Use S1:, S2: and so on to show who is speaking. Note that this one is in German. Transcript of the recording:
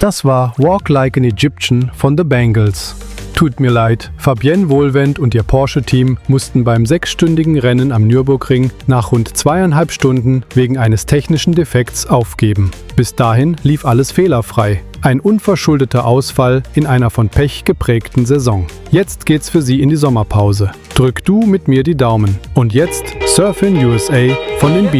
S1: Das war Walk Like an Egyptian von The Bangles. Tut mir leid, Fabienne Wohlwend und ihr Porsche-Team mussten beim 6-stündigen Rennen am Nürburgring nach rund 2,5 Stunden wegen eines technischen Defekts aufgeben. Bis dahin lief alles fehlerfrei. Ein unverschuldeter Ausfall in einer von Pech geprägten Saison. Jetzt geht's für sie in die Sommerpause. Drück du mit mir die Daumen. Und jetzt Surfin' USA von den Beach